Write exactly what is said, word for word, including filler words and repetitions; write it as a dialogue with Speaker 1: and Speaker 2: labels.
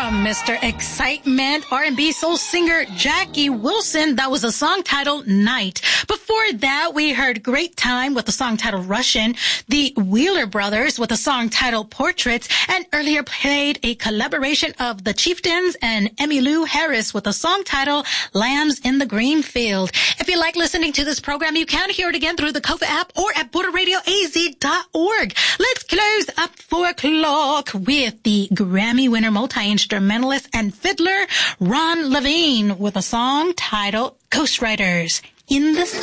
Speaker 1: from Mister Excitement, R and B soul singer Jackie Wilson. That was a song titled Night. Before that, we heard Great Time with a song titled Russian, the Wheeler Brothers with a song titled Portraits, and earlier played a collaboration of the Chieftains and Emmylou Harris with a song titled Lambs in the Green Field. If you like listening to this program, you can hear it again through the Kofa app or at border radio a z dot org. Let's close up four o'clock with the Grammy winner, multi-instrumentalist and fiddler Ron Levine with a song titled Ghostwriters in the